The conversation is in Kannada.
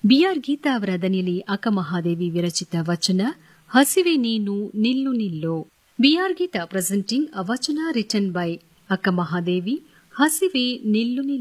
ಬಿಆರ್ ಗೀತಾ ಅವರ ದನಿಯಲ್ಲಿ ಅಕ್ಕ ಮಹಾದೇವಿ ವಿರಚಿತ ವಚನ ಹಸಿವೆ ನೀನು ನಿಲ್ಲು ನಿಲ್ಲು. ಬಿಆರ್ ಗೀತಾ ಪ್ರೆಸೆಂಟಿಂಗ್ ಅ ವಚನ ರಿಟನ್ ಬೈ ಅಕ್ಕ ಮಹಾದೇವಿ. ಹಸಿವೆ ನಿಲ್ಲು ನಿಲ್ಲು.